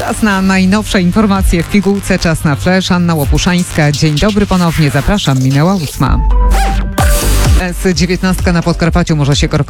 Czas na najnowsze informacje w pigułce, czas na flash. Anna Łopuszańska. Dzień dobry ponownie, zapraszam, minęła 8. S19 na Podkarpaciu może się korkować